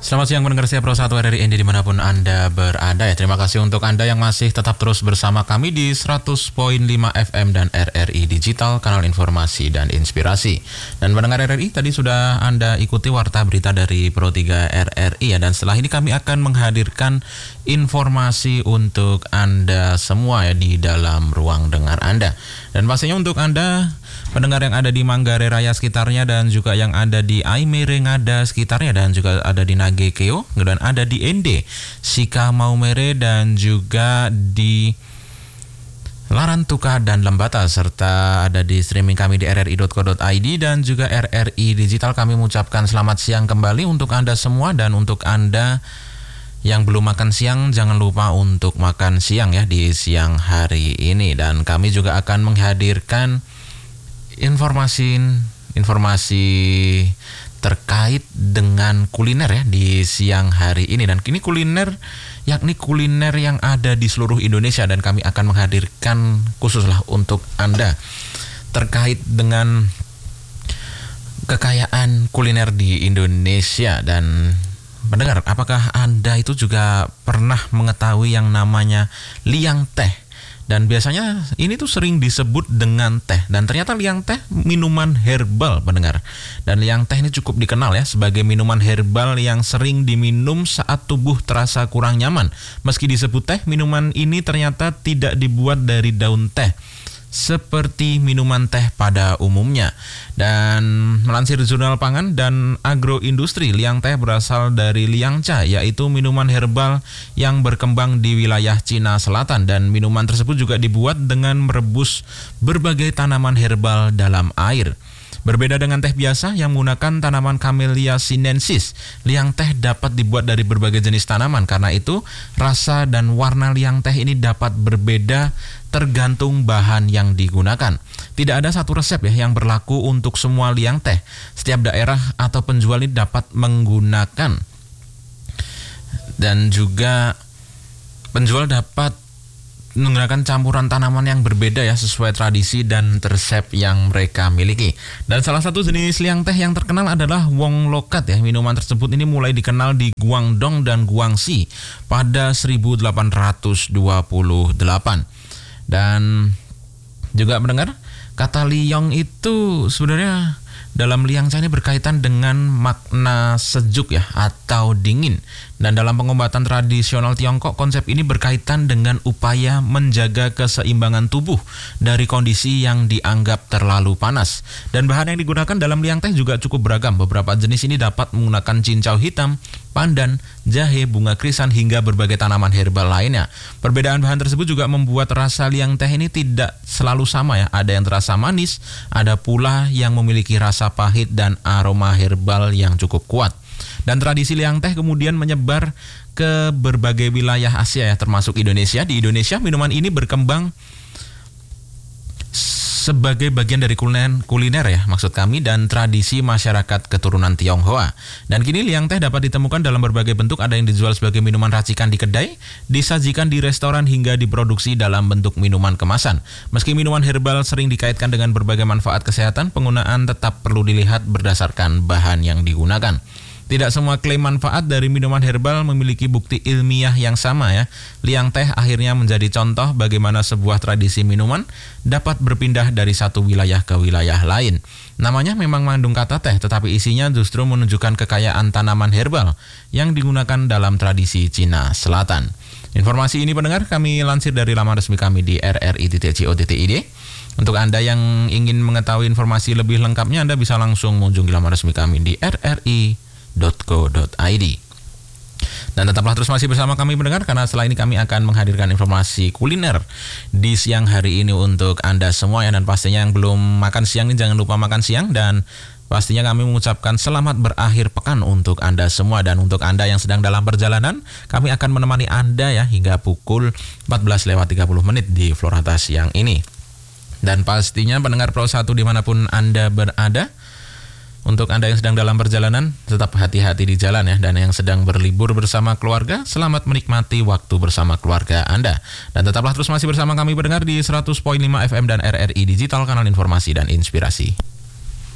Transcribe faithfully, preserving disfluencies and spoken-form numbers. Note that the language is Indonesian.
Selamat siang pendengar setia Pro satu R R I Indi dimanapun Anda berada ya. Terima kasih untuk Anda yang masih tetap terus bersama kami di seratus koma lima F M dan R R I Digital, kanal informasi dan inspirasi. Dan pendengar R R I, tadi sudah Anda ikuti warta berita dari Pro tiga R R I ya. Dan setelah ini kami akan menghadirkan informasi untuk Anda semua ya di dalam ruang dengar Anda. Dan pastinya untuk Anda pendengar yang ada di Manggarai Raya sekitarnya dan juga yang ada di Aimere Ngada sekitarnya dan juga ada di Nagekeo dan ada di Ende, Sika Maumere dan juga di Larantuka dan Lembata serta ada di streaming kami di r r i dot co dot i d dan juga R R I Digital. Kami mengucapkan selamat siang kembali untuk Anda semua dan untuk Anda yang belum makan siang jangan lupa untuk makan siang ya di siang hari ini. Dan kami juga akan menghadirkan informasi informasi terkait dengan kuliner ya di siang hari ini. Dan kini kuliner yakni kuliner yang ada di seluruh Indonesia dan kami akan menghadirkan khususlah untuk Anda terkait dengan kekayaan kuliner di Indonesia. Dan pendengar, apakah Anda itu juga pernah mengetahui yang namanya liang teh? Dan biasanya ini tuh sering disebut dengan teh. Dan ternyata liang teh minuman herbal, pendengar. Dan liang teh ini cukup dikenal ya sebagai minuman herbal yang sering diminum saat tubuh terasa kurang nyaman. Meski disebut teh, minuman ini ternyata tidak dibuat dari daun teh seperti minuman teh pada umumnya. Dan melansir Jurnal Pangan dan Agroindustri, liang teh berasal dari liangca, yaitu minuman herbal yang berkembang di wilayah Cina Selatan. Dan minuman tersebut juga dibuat dengan merebus berbagai tanaman herbal dalam air. Berbeda dengan teh biasa yang menggunakan tanaman Camellia sinensis, liang teh dapat dibuat dari berbagai jenis tanaman. Karena itu, rasa dan warna liang teh ini dapat berbeda tergantung bahan yang digunakan. Tidak ada satu resep ya yang berlaku untuk semua liang teh. Setiap daerah atau penjual ini dapat menggunakan dan juga penjual dapat menggunakan campuran tanaman yang berbeda ya sesuai tradisi dan resep yang mereka miliki. Dan salah satu jenis liang teh yang terkenal adalah Wong Lokat ya. Minuman tersebut ini mulai dikenal di Guangdong dan Guangxi pada seribu delapan ratus dua puluh delapan. Dan juga mendengar kata liang itu sebenarnya dalam liangca ini berkaitan dengan makna sejuk ya atau dingin. Dan dalam pengobatan tradisional Tiongkok, konsep ini berkaitan dengan upaya menjaga keseimbangan tubuh dari kondisi yang dianggap terlalu panas. Dan bahan yang digunakan dalam liang teh juga cukup beragam. Beberapa jenis ini dapat menggunakan cincau hitam, pandan, jahe, bunga krisan, hingga berbagai tanaman herbal lainnya. Perbedaan bahan tersebut juga membuat rasa liang teh ini tidak selalu sama ya. Ada yang terasa manis, ada pula yang memiliki rasa pahit dan aroma herbal yang cukup kuat. Dan tradisi liang teh kemudian menyebar ke berbagai wilayah Asia ya, termasuk Indonesia. Di Indonesia, minuman ini berkembang sebagai bagian dari kuliner, kuliner ya maksud kami, dan tradisi masyarakat keturunan Tionghoa. Dan kini liang teh dapat ditemukan dalam berbagai bentuk. Ada yang dijual sebagai minuman racikan di kedai, disajikan di restoran, hingga diproduksi dalam bentuk minuman kemasan. Meski minuman herbal sering dikaitkan dengan berbagai manfaat kesehatan, penggunaan tetap perlu dilihat berdasarkan bahan yang digunakan. Tidak semua klaim manfaat dari minuman herbal memiliki bukti ilmiah yang sama ya. Liang teh akhirnya menjadi contoh bagaimana sebuah tradisi minuman dapat berpindah dari satu wilayah ke wilayah lain. Namanya memang mengandung kata teh, tetapi isinya justru menunjukkan kekayaan tanaman herbal yang digunakan dalam tradisi Cina Selatan. Informasi ini pendengar kami lansir dari laman resmi kami di r r i titik co titik i d. Untuk Anda yang ingin mengetahui informasi lebih lengkapnya, Anda bisa langsung mengunjungi laman resmi kami di r r i dot co dot i d. Dan tetaplah terus masih bersama kami mendengar, karena setelah ini kami akan menghadirkan informasi kuliner di siang hari ini untuk Anda semua ya. Dan pastinya yang belum makan siang ini jangan lupa makan siang. Dan pastinya kami mengucapkan selamat berakhir pekan untuk Anda semua. Dan untuk Anda yang sedang dalam perjalanan, kami akan menemani Anda ya hingga pukul empat belas lewat tiga puluh menit di Florata siang ini. Dan pastinya pendengar Pro satu dimanapun Anda berada, untuk Anda yang sedang dalam perjalanan, tetap hati-hati di jalan ya. Dan yang sedang berlibur bersama keluarga, selamat menikmati waktu bersama keluarga Anda. Dan tetaplah terus masih bersama kami pendengar di seratus koma lima F M dan R R I Digital, kanal informasi dan inspirasi.